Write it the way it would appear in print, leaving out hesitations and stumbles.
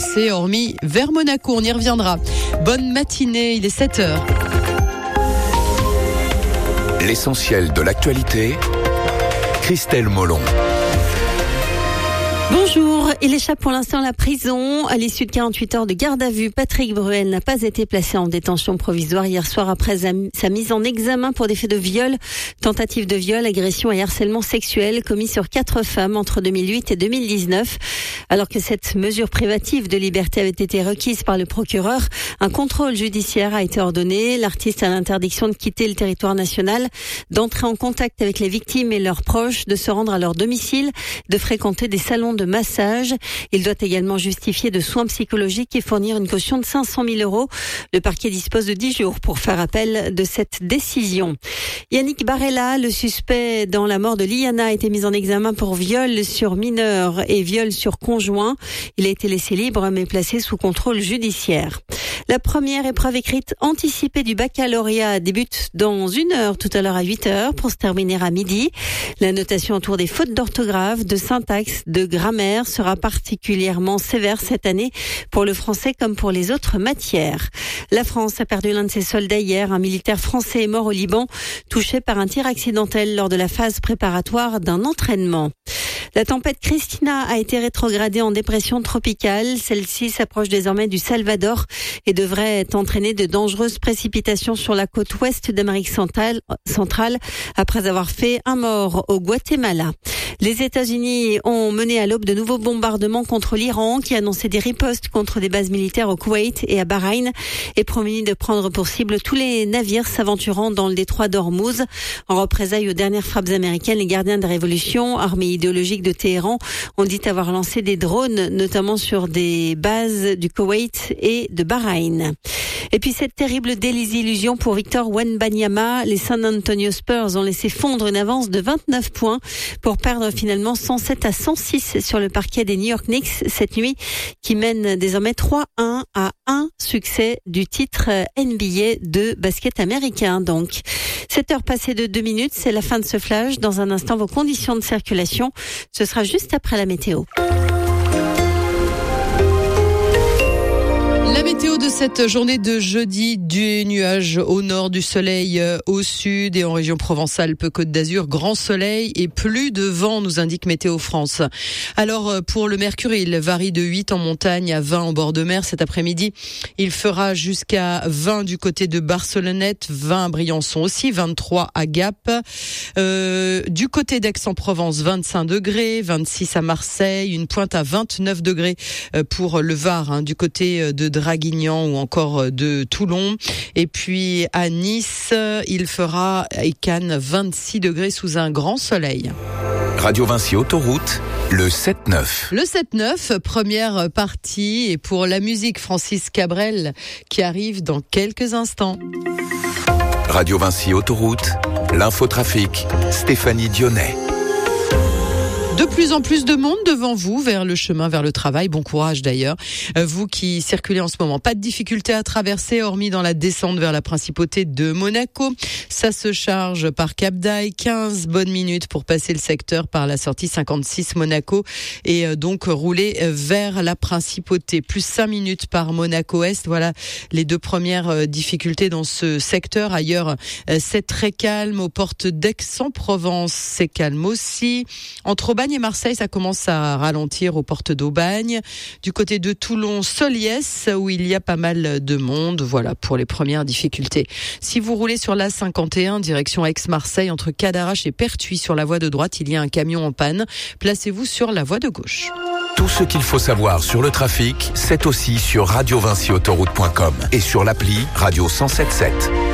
traversée, hormis vers Monaco. On y reviendra. Bonne matinée, il est 7h. L'essentiel de l'actualité, Christelle Molon. Bonjour, il échappe pour l'instant à la prison. À l'issue de 48 heures de garde à vue, Patrick Bruel n'a pas été placé en détention provisoire hier soir après sa mise en examen pour des faits de viol, tentative de viol, agression et harcèlement sexuel commis sur 4 femmes entre 2008 et 2019. Alors que cette mesure privative de liberté avait été requise par le procureur, un contrôle judiciaire a été ordonné. L'artiste a l'interdiction de quitter le territoire national, d'entrer en contact avec les victimes et leurs proches, de se rendre à leur domicile, de fréquenter des salons de massage. Il doit également justifier de soins psychologiques et fournir une caution de 500 000 €. Le parquet dispose de 10 jours pour faire appel de cette décision. Yannick Barella, le suspect dans la mort de Liana, a été mis en examen pour viol sur mineur et viol sur conjoint. Il a été laissé libre mais placé sous contrôle judiciaire. La première épreuve écrite anticipée du baccalauréat débute dans 1 heure, tout à l'heure à 8h, pour se terminer à midi. La notation autour des fautes d'orthographe, de syntaxe, de grammaire sera particulièrement sévère cette année pour le français comme pour les autres matières. La France a perdu l'un de ses soldats hier. Un militaire français est mort au Liban, touché par un tir accidentel lors de la phase préparatoire d'un entraînement. La tempête Christina a été rétrogradée en dépression tropicale. Celle-ci s'approche désormais du Salvador et devrait entraîner de dangereuses précipitations sur la côte ouest d'Amérique centrale après avoir fait un mort au Guatemala. Les États-Unis ont mené à l'aube de nouveaux bombardements contre l'Iran qui annonçait des ripostes contre des bases militaires au Koweït et à Bahreïn et promis de prendre pour cible tous les navires s'aventurant dans le détroit d'Ormuz. En représailles aux dernières frappes américaines, les gardiens de la révolution, armée idéologique de Téhéran, ont dit avoir lancé des drones, notamment sur des bases du Koweït et de Bahreïn. Et puis cette terrible désillusion pour Victor Wembanyama. Les San Antonio Spurs ont laissé fondre une avance de 29 points pour perdre finalement 107-106 sur le parquet des New York Knicks cette nuit, qui mène désormais 3-1 à un succès du titre NBA de basket américain. Donc, 7 heures passées de 2 minutes, c'est la fin de ce flash. Dans un instant, vos conditions de circulation, ce sera juste après la météo. La météo de cette journée de jeudi, du nuage au nord, du soleil au sud et en région Provence-Alpes-Côte d'Azur, grand soleil et plus de vent, nous indique Météo France. Alors pour le mercure, il varie de 8 en montagne à 20 en bord de mer cet après-midi. Il fera jusqu'à 20 du côté de Barcelonnette, 20 à Briançon aussi, 23 à Gap. Du côté d'Aix-en-Provence, 25 degrés, 26 à Marseille, une pointe à 29 degrés pour le Var, du côté de Draguignan ou encore de Toulon. Et puis à Nice, il fera et Cannes 26 degrés sous un grand soleil. Radio Vinci Autoroute, le 7-9. Le 7-9, première partie, et pour la musique, Francis Cabrel qui arrive dans quelques instants. Radio Vinci Autoroute, l'infotrafic, Stéphanie Dionnet. De plus en plus de monde devant vous vers le chemin, vers le travail. Bon courage d'ailleurs. Vous qui circulez en ce moment, pas de difficulté à traverser, hormis dans la descente vers la principauté de Monaco. Ça se charge par Cap d'Aille. 15 bonnes minutes pour passer le secteur par la sortie 56 Monaco et donc rouler vers la principauté. Plus 5 minutes par Monaco-Est. Voilà les 2 premières difficultés dans ce secteur. Ailleurs, c'est très calme. Aux portes d'Aix-en-Provence, c'est calme aussi. Entre Aubagne et Marseille, ça commence à ralentir aux portes d'Aubagne. Du côté de Toulon, Soliès, où il y a pas mal de monde. Voilà pour les premières difficultés. Si vous roulez sur l'A51, direction Aix-Marseille, entre Cadarache et Pertuis, sur la voie de droite, il y a un camion en panne. Placez-vous sur la voie de gauche. Tout ce qu'il faut savoir sur le trafic, c'est aussi sur radiovinciautoroute.com et sur l'appli Radio 107.7.